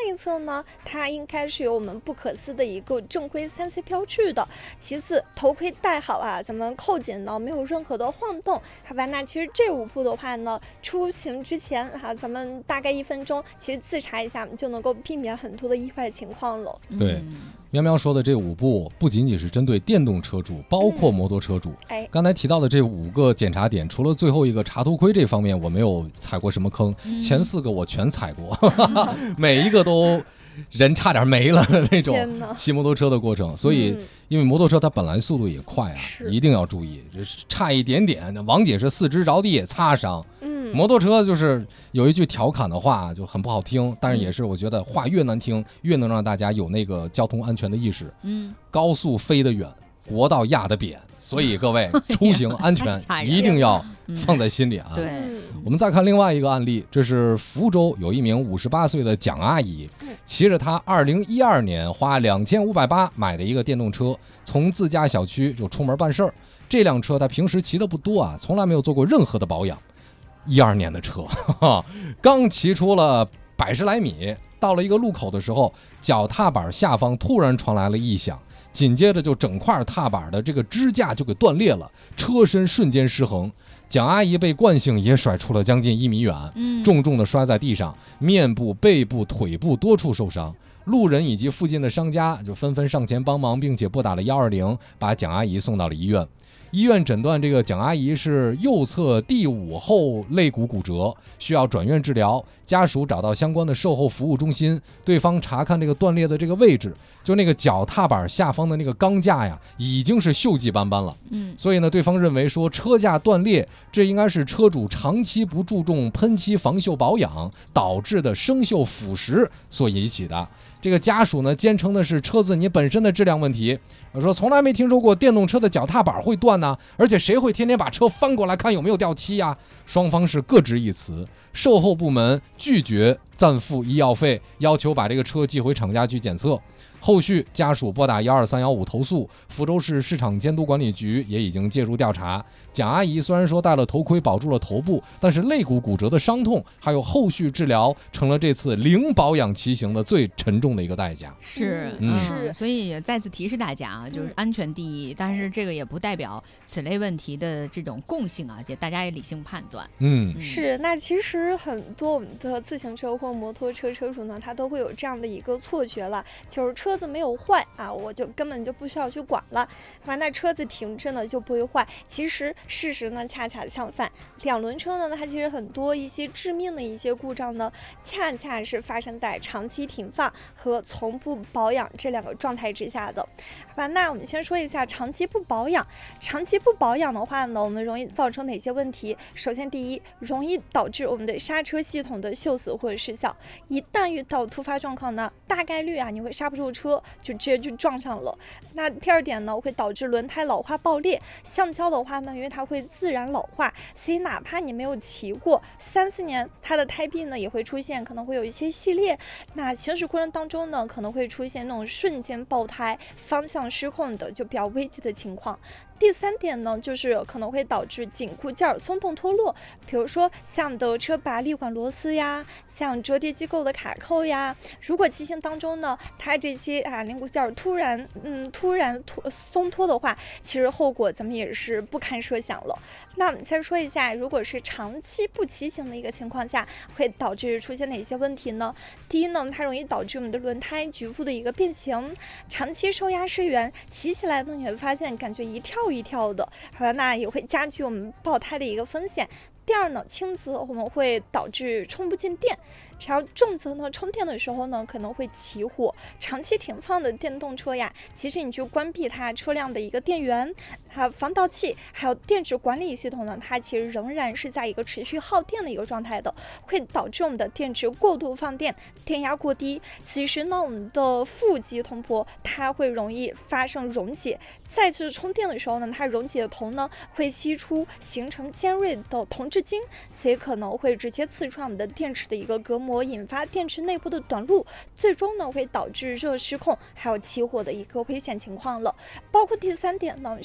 内侧呢，它应该是有我们不可撕的一个正规3C 标志的。其次，头盔戴好啊，咱们扣紧呢没有任何的晃动，好吧？那其实这5步的话呢，出行之前咱们大概1分钟，其实自查一下，就能够避免很多的意外情况了。 对。喵喵说的这5步不仅仅是针对电动车主，包括摩托车主。刚才提到的这5个检查点，除了最后一个查头盔这方面我没有踩过什么坑，前4个我全踩过，每一个都人差点没了的那种骑摩托车的过程。所以因为摩托车它本来速度也快啊，一定要注意，差一点点，王姐是4肢着地也擦伤。摩托车就是有一句调侃的话就很不好听，但是也是我觉得话越难听越能让大家有那个交通安全的意识。高速飞得远，国道压得扁，所以各位出行安全一定要放在心里啊。 对， 我们再看另外一个案例，这是福州有一名58岁的蒋阿姨，骑着她2012年花2580买的一个电动车，从自家小区就出门办事儿。这辆车她平时骑的不多啊，从来没有做过任何的保养。12年的车，刚骑出了100来米，到了一个路口的时候，脚踏板下方突然传来了异响，紧接着就整块踏板的这个支架就给断裂了，车身瞬间失衡。蒋阿姨被惯性也甩出了将近1米远，重重的摔在地上，面部、背部、腿部多处受伤。路人以及附近的商家就纷纷上前帮忙，并且拨打了120，把蒋阿姨送到了医院。医院诊断这个蒋阿姨是右侧第5后肋骨骨折，需要转院治疗。家属找到相关的售后服务中心，对方查看这个断裂的这个位置，就那个脚踏板下方的那个钢架呀，已经是锈迹斑斑了。所以呢，对方认为说车架断裂，这应该是车主长期不注重喷漆防锈保养导致的生锈腐蚀所引起的。这个家属呢坚称的是车子你本身的质量问题，说从来没听说过电动车的脚踏板会断呢，而且谁会天天把车翻过来看有没有掉漆呀？双方是各执一词，售后部门拒绝暂付医药费，要求把这个车寄回厂家去检测。后续家属拨打12315投诉，福州市市场监督管理局也已经介入调查。蒋阿姨虽然说戴了头盔保住了头部，但是肋骨骨折的伤痛还有后续治疗成了这次零保养骑行的最沉重的一个代价。 是，所以也再次提示大家啊，就是安全第一，但是这个也不代表此类问题的这种共性啊，大家也理性判断。 是。那其实很多我们的自行车或摩托车车主呢，他都会有这样的一个错觉了，就是车子没有坏啊，我就根本就不需要去管了，那车子停着呢就不会坏。其实事实呢恰恰相反，两轮车呢它其实很多一些致命的一些故障呢，恰恰是发生在长期停放和从不保养这2个状态之下的。那我们先说一下长期不保养。长期不保养的话呢，我们容易造成哪些问题？首先第一，容易导致我们的刹车系统的锈死或者失效。一旦遇到突发状况呢，大概率你会刹不住车，就直接就撞上了。那第2点呢，会导致轮胎老化爆裂。橡胶的话呢，因为它会自然老化，所以哪怕你没有骑过3-4年，它的胎壁呢也会出现可能会有一些细裂。那行驶过程当中呢，可能会出现那种瞬间爆胎、方向失控的就比较危急的情况。第3点呢，就是可能会导致紧固件松动脱落，比如说像的车把立管螺丝呀，像折叠机构的卡扣呀。如果骑行当中呢，它这些零部件突然松脱的话，其实后果咱们也是不堪设想了。那我们再说一下，如果是长期不骑行的一个情况下，会导致出现哪些问题呢？第一呢，它容易导致我们的轮胎局部的一个变形，长期受压失圆，骑起来呢你会发现感觉一跳一跳的，那也会加剧我们爆胎的一个风险。第2呢，轻则我们会导致充不进电，然后重则呢，充电的时候呢可能会起火。长期停放的电动车呀，其实你去关闭它车辆的一个电源、还有防盗器，还有电池管理系统呢，它其实仍然是在一个持续耗电的一个状态的，会导致我们的电池过度放电，电压过低。其实呢，我们的负极铜箔它会容易发生溶解，再次充电的时候呢，它溶解的铜呢会析出形成尖锐的铜质晶，所以可能会直接刺穿我们的电池的一个隔膜，引发电池内部的短路，最终呢会导致热失控还有起火的一个危险情况了。包括第3点呢，刹车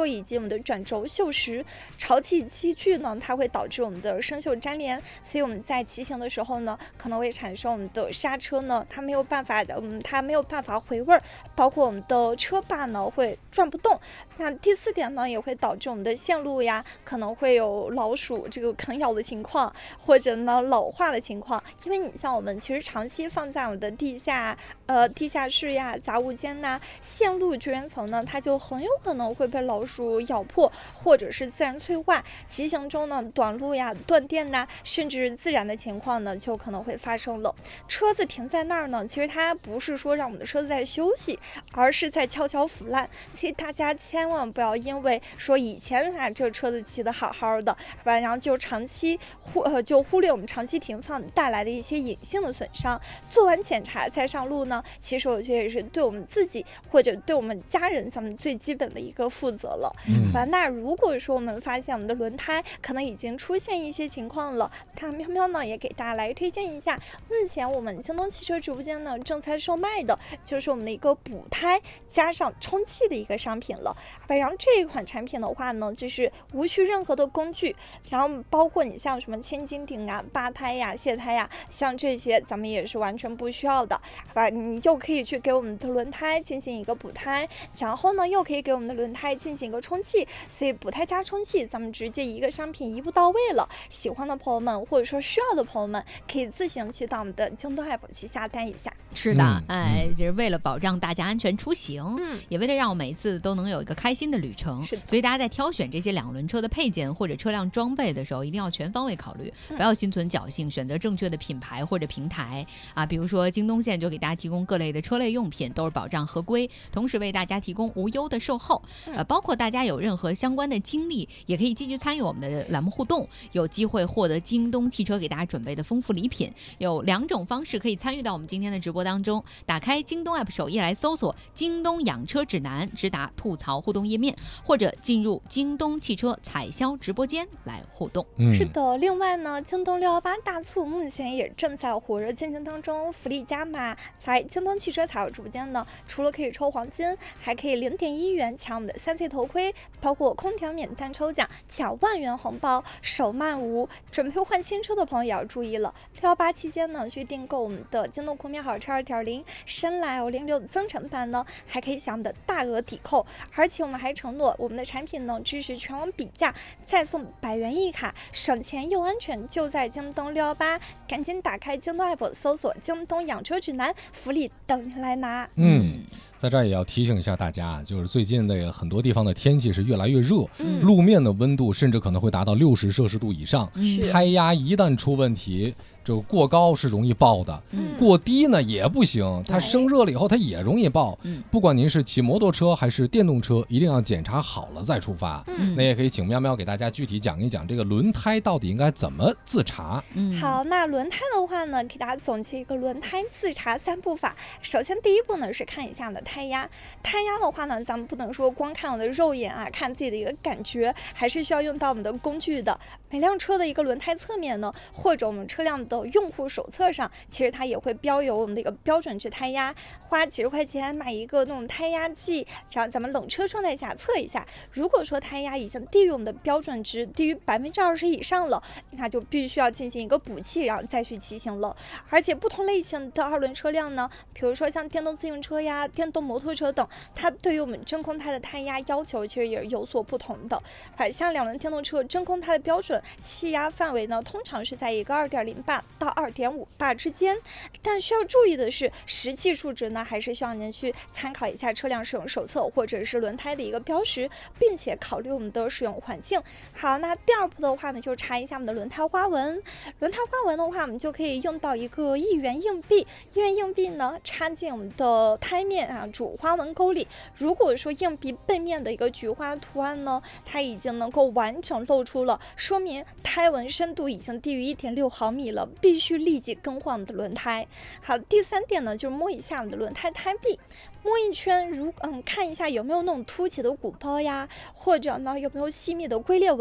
车以及我们的转轴锈蚀。潮气积聚呢，它会导致我们的生锈粘连，所以我们在骑行的时候呢，可能会产生我们的刹车呢，它没有办法回味儿，包括我们的车把呢会转不动。那第4点呢，也会导致我们的线路呀可能会有老鼠这个啃咬的情况，或者呢老化的情况。因为你像我们其实长期放在我们的地下室呀、杂物间呐、线路绝缘层呢，它就很有可能会被老鼠咬破，或者是自然脆化。骑行中呢，短路呀、断电呐，甚至自燃的情况呢，就可能会发生了。车子停在那儿呢，其实它不是说让我们的车子在休息，而是在悄悄腐烂。其实大家千万不要因为说以前这个车子骑得好好的，然后就长期忽略我们长期停放带来的一些隐性的损伤。做完检查再上路呢，其实我觉得也是对我们自己或者对我们家人咱们最基本的一个负责了。那如果说我们发现我们的轮胎可能已经出现一些情况了，那喵喵呢也给大家来推荐一下，目前我们京东汽车直播间呢正在售卖的就是我们的一个补胎加上充气的一个商品了。然后这一款产品的话呢，就是无需任何的工具，然后包括你像什么千斤顶啊、扒胎呀、卸胎呀，像这些咱们也是完全不需要的。你又可以去给我们的轮胎进行一个补胎，然后呢又可以给我们的轮胎进行一个充气，所以补胎加充气咱们直接一个商品一步到位了。喜欢的朋友们或者说需要的朋友们可以自行去到我们的京东 app 去下单一下。 是的，就是为了保障大家安全出行，也为了让我每一次都能有一个开心的旅程，所以大家在挑选这些2轮车的配件或者车辆装备的时候，一定要全方位考虑，不要心存侥幸，选择正确的品牌或者平台啊。比如说京东现在就给大家提供各类的车类用品，都是保障合规，同时为大家提供无忧的售后。包括大家有任何相关的经历，也可以继续参与我们的栏目互动，有机会获得京东汽车给大家准备的丰富礼品。有2种方式可以参与到我们今天的直播当中，打开京东 app 首页来搜索京东养车指南，直达吐槽互动页面，或者进入京东汽车采销直播间来互动。 是的，另外呢，京东618大促目前也正在火热进行当中，福利加码。来京东汽车采销直播间呢，除了可以抽黄金，还可以0.1元抢我们的3C 头盔，包括空调免单抽奖、抢1万元红包、首漫无。准备换新车的朋友也要注意了，618期间呢，去订购我们的京东酷喵好车2.0深蓝 L06增程版呢，还可以享的大额抵扣。而且我们还承诺我们的产品呢支持全网比价，再送100元一卡，省钱又安全，就在京东618，赶紧打开京东 app 搜索京东养车指南，福利等您来拿。 在这儿也要提醒一下大家，就是最近的很多地方的天气是越来越热，路面的温度甚至可能会达到60摄氏度以上，胎压一旦出问题，这个过高是容易爆的，过低呢也不行，它生热了以后它也容易爆。不管您是骑摩托车还是电动车，一定要检查好了再出发。那也可以请喵喵给大家具体讲一讲这个轮胎到底应该怎么自查。 好，那轮胎的话呢，给大家总结一个轮胎自查3步法。首先第一步呢是看一下我们的胎压，胎压的话呢，咱们不能说光看我的肉眼啊，看自己的一个感觉，还是需要用到我们的工具的。每辆车的一个轮胎侧面呢，或者我们车辆的用户手册上，其实它也会标有我们的一个标准值胎压，花几十块钱买一个那种胎压计，然后咱们冷车状态下测一下，如果说胎压已经低于我们的标准值，低于20%以上了，那就必须要进行一个补气，然后再去骑行了。而且不同类型的2轮车辆呢，比如说像电动自行车呀、电动摩托车等，它对于我们真空胎的胎压要求其实也是有所不同的。像2轮电动车真空胎的标准气压范围呢，通常是在一个2.0巴到2.5巴之间，但需要注意的是，实际数值呢，还是需要您去参考一下车辆使用手册或者是轮胎的一个标识，并且考虑我们的使用环境。好，那第2步的话呢，就查一下我们的轮胎花纹。轮胎花纹的话，我们就可以用到一个1元硬币，1元硬币呢插进我们的胎面啊主花纹沟里。如果说硬币背面的一个菊花图案呢，它已经能够完整露出了，说明胎纹深度已经低于1.6毫米了，必须立即更换我们的轮胎。好，第3点呢，就是摸一下我们的轮胎胎壁。摸一圈，看一下有没有那种凸起的鼓包呀，或者呢有没有细密的龟裂纹。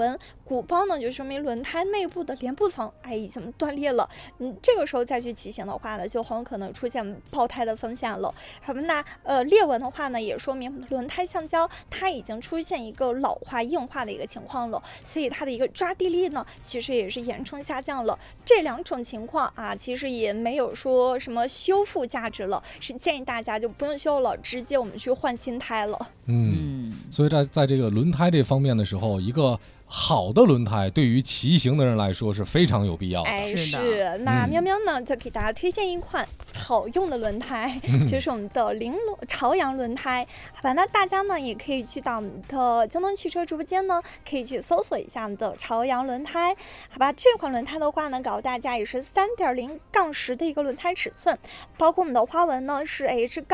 鼓包呢，就说明轮胎内部的帘布层已经断裂了。这个时候再去骑行的话呢，就很有可能出现爆胎的风险了。好吧，那裂纹的话呢，也说明轮胎橡胶它已经出现一个老化硬化的一个情况了，所以它的一个抓地力呢，其实也是严重下降了。这2种情况其实也没有说什么修复价值了，是建议大家就不用修了，直接我们去换新胎了。 所以在这个轮胎这方面的时候，一个好的轮胎对于骑行的人来说是非常有必要的。 是。那喵喵呢，就给大家推荐一款好用的轮胎，就是我们的朝阳轮胎。好吧，那大家呢也可以去到我们的京东汽车直播间呢，可以去搜索一下我们的朝阳轮胎。好吧，这款轮胎的话呢，告诉大家也是3.0-10的一个轮胎尺寸，包括我们的花纹呢是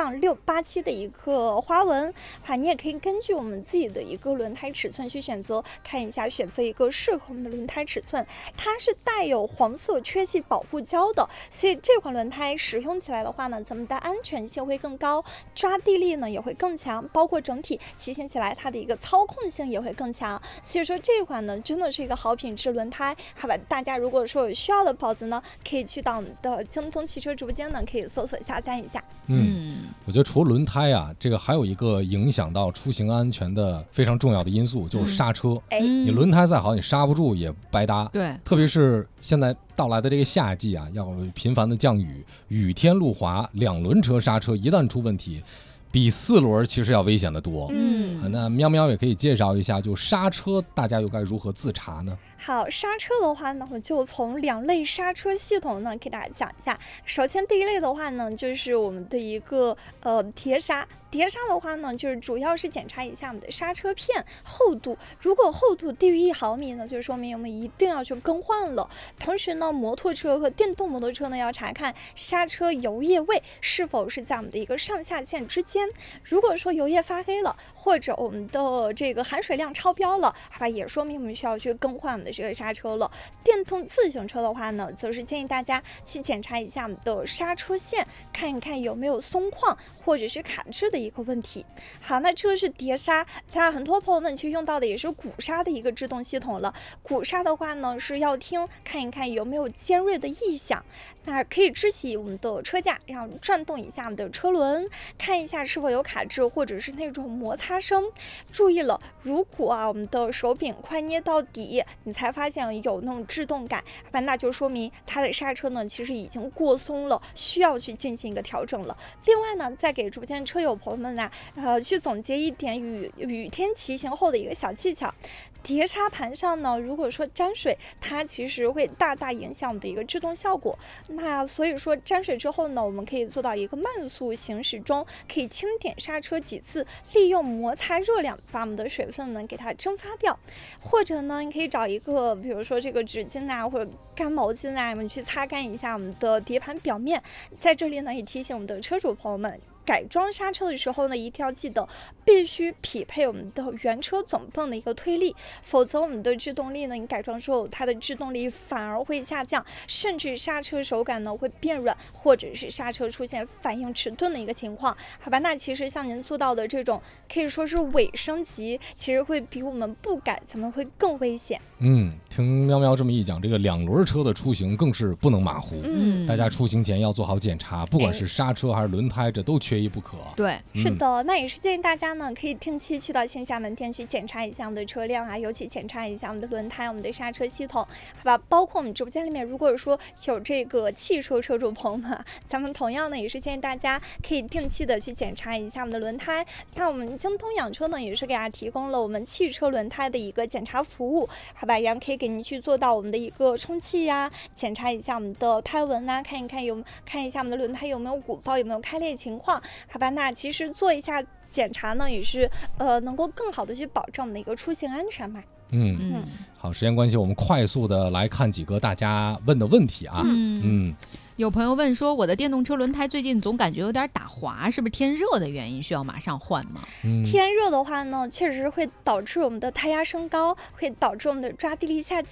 H-687的一个花纹。你也可以根据我们自己的一个轮胎尺寸去选择，看一下选择一个适合我们的轮胎尺寸。它是带有黄色缺气保护胶的，所以这款轮胎使用起来的话呢，咱们的安全性会更高，抓地力呢也会更强，包括整体骑行起来它的一个操控性也会更强。所以说这款呢真的是一个好品质轮胎。好吧，大家如果说有需要的宝子呢，可以去到我们的京东汽车直播间呢，可以搜索下单一下。 我觉得除了轮胎这个还有一个影响到出行安全的非常重要的因素，就是刹车。你轮胎再好，你刹不住也白搭。 对， 特别是现在到来的这个夏季要频繁的降雨，雨天路滑，2轮车刹车一旦出问题，比4轮其实要危险的多。那喵喵也可以介绍一下，就刹车大家又该如何自查呢？ 好，刹车的话呢，我就从2类刹车系统呢给大家讲一下。首先第一类的话呢，就是我们的一个碟刹。碟刹的话呢，就是主要是检查一下我们的刹车片厚度，如果厚度低于1毫米呢，就说明我们一定要去更换了。同时呢，摩托车和电动摩托车呢要查看刹车油液位是否是在我们的一个上下限之间。如果说油液发黑了，或者我们的这个含水量超标了，好吧，也说明我们需要去更换我们的这个刹车了。电动自行车的话呢，则是建议大家去检查一下我们的刹车线，看一看有没有松旷或者是卡滞的一个问题。好，那这是碟刹。当然很多朋友们其实用到的也是鼓刹的一个制动系统了。鼓刹的话呢，是要看一看有没有尖锐的异响，那可以支起我们的车架，然后转动一下我们的车轮，看一下是否有卡滞或者是那种摩擦声。注意了，如果我们的手柄快捏到底，你才发现有那种制动感，那就说明它的刹车呢其实已经过松了，需要去进行一个调整了。另外呢，再给直播间车友朋友们去总结一点雨天骑行后的一个小技巧。碟刹盘上呢，如果说沾水，它其实会大大影响我们的一个制动效果。那所以说沾水之后呢，我们可以做到一个慢速行驶中，可以轻点刹车几次，利用摩擦热量把我们的水分呢给它蒸发掉。或者呢，你可以找一个比如说这个纸巾或者干毛巾我们去擦干一下我们的碟盘表面。在这里呢，也提醒我们的车主朋友们，改装刹车的时候呢，一定要记得必须匹配我们的原车总泵的一个推力，否则我们的制动力呢，你改装之后它的制动力反而会下降，甚至刹车手感呢会变软，或者是刹车出现反应迟钝的一个情况。好吧，那其实像您做到的这种可以说是伪升级，其实会比我们不改咱们会更危险。 听喵喵这么一讲，这个2轮车的出行更是不能马虎。大家出行前要做好检查，不管是刹车还是轮胎，这都缺一不可。 对， 是的，那也是建议大家呢可以定期去到线下门店去检查一下我们的车辆尤其检查一下我们的轮胎、我们的刹车系统，好吧？包括我们直播间里面，如果说有这个汽车车主朋友们，咱们同样呢也是建议大家可以定期的去检查一下我们的轮胎。那我们京东养车呢也是给大家提供了我们汽车轮胎的一个检查服务，好吧？然后可以给您去做到我们的一个充气检查一下我们的胎纹看一下我们的轮胎有没有鼓包，有没有开裂情况，好吧？那其实做一下检查呢，也是能够更好的去保证我们的一个出行安全嘛。 好，时间关系，我们快速的来看几个大家问的问题有朋友问说，我的电动车轮胎最近总感觉有点打滑，是不是天热的原因，需要马上换吗？ 天热的话呢，确实会导致我们的胎压升高，会导致我们的抓地力下降。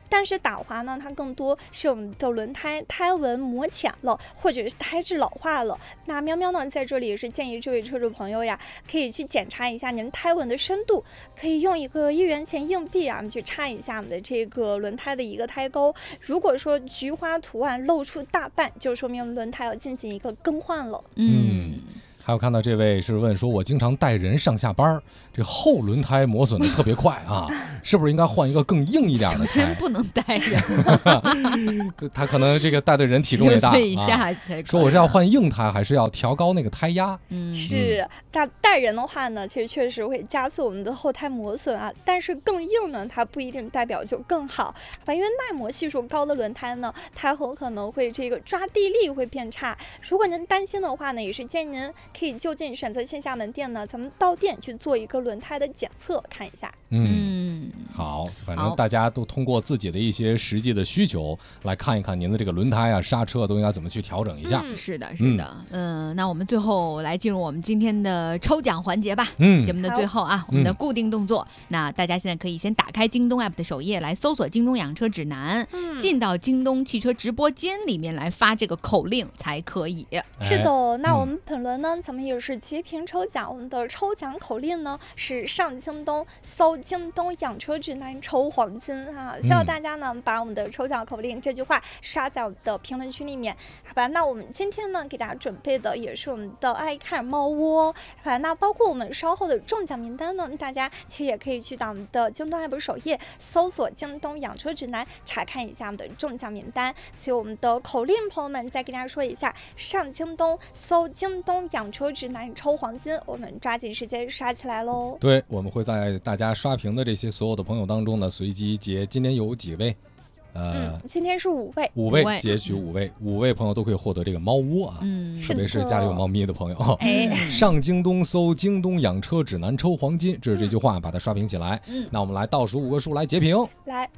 但是打滑呢，它更多是我们的轮胎胎纹磨浅了，或者是胎质老化了。那喵喵呢，在这里也是建议这位车主朋友呀，可以去检查一下您胎纹的深度，可以用一个1元钱硬币啊，去插一下我们的这个轮胎的一个胎沟。如果说菊花图案露出大半，就说明轮胎要进行一个更换了。 还有看到这位是问说，我经常带人上下班，这后轮胎磨损的特别快啊，是不是应该换一个更硬一点的胎？ 首先不能带人， 他可能这个带的人体重也大， 以下才说我是要换硬胎，还是要调高那个胎压？ 是带人的话呢，其实确实会加速我们的后胎磨损啊，但是更硬呢，它不一定代表就更好，因为耐磨系数高的轮胎呢，它很可能会这个抓地力会变差。如果您担心的话呢，也是建议您可以就近选择线下门店呢，咱们到店去做一个轮胎的检测，看一下。 好，反正大家都通过自己的一些实际的需求来看一看您的这个轮胎啊、刹车都应该怎么去调整一下。 是的，是的。那我们最后来进入我们今天的抽奖环节吧。节目的最后啊，我们的固定动作，那大家现在可以先打开京东 app 的首页来搜索京东养车指南，进到京东汽车直播间里面来发这个口令才可以。 是的，那我们本轮呢，咱们也是截屏抽奖，我们的抽奖口令呢是上京东搜京东养车指南抽黄金啊！希望大家呢把我们的抽奖口令这句话刷在我们的评论区里面，好吧？那我们今天呢给大家准备的也是我们的爱看猫窝，好吧？那包括我们稍后的中奖名单呢，大家其实也可以去到我们的京东 app 首页搜索京东养车指南，查看一下我们的中奖名单。所以我们的口令，朋友们再跟大家说一下，上京东搜京东养车指南抽黄金，我们抓紧时间刷起来喽！ 对，我们会在大家刷屏的这些所有的朋友当中呢，随机截今天有几位？ 今天是5位 ，5位截取5位朋友都可以获得这个猫窝啊，特别是家里有猫咪的朋友，上京东搜京东养车指南抽黄金，这是这句话，把它刷屏起来。那我们来倒数5个数来截屏， 来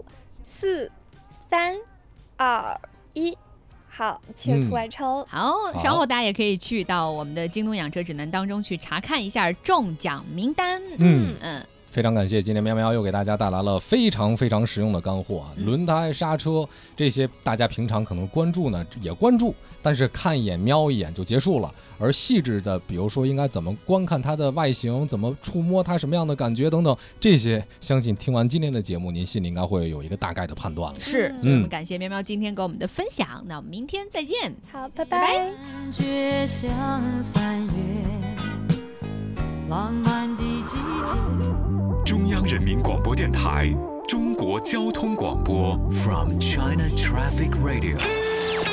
5、4、3、2、1。好，截图完成。 好，稍后大家也可以去到我们的京东养车指南当中去查看一下中奖名单。 非常感谢，今天喵喵又给大家带来了非常非常实用的干货啊！轮胎、刹车这些大家平常可能关注呢，也关注，但是看一眼瞄一眼就结束了。而细致的，比如说应该怎么观看它的外形，怎么触摸它什么样的感觉等等，这些相信听完今天的节目，您心里应该会有一个大概的判断了。 是，所以我们感谢喵喵今天给我们的分享。那我们明天再见。 好，拜拜。 感觉像3月浪漫的季节。 中央人民广播电台中国交通广播 From China Traffic Radio